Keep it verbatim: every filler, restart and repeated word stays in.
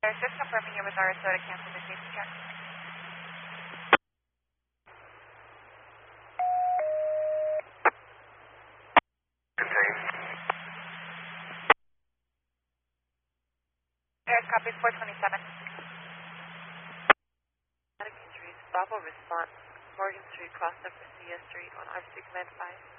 Just confirming you with our soda cancel the safety check. Contained. Air copy four twenty-seven. Bravo response. Morgan Street, cross up C S Street on R six nine five.